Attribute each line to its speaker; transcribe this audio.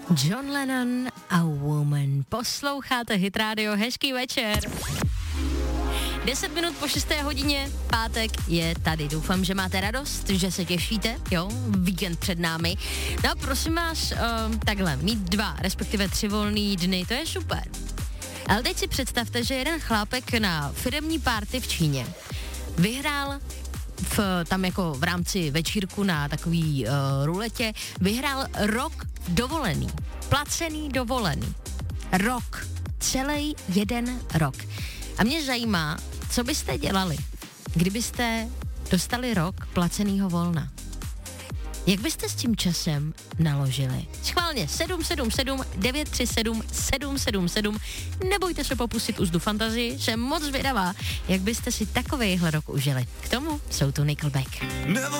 Speaker 1: John Lennon a Woman. Posloucháte Hit Radio, hezký večer. 10 minut po 6. hodině, pátek je tady. Doufám, že máte radost, že se těšíte, jo, víkend před námi. No prosím vás, takhle, mít 2, respektive 3 volný dny, to je super. Ale teď si představte, že jeden chlápek na firemní party v Číně vyhrál tam jako v rámci večírku na takový ruletě, vyhrál rok dovolený, placený dovolený. Rok, celý jeden rok. A mě zajímá, co byste dělali, kdybyste dostali rok placenýho volna. Jak byste s tím časem naložili? Schválně 777 937 777. Nebojte se popustit uzdu fantazii, jsem moc zvědavá, jak byste si takovejhle rok užili. K tomu jsou tu Nickelback.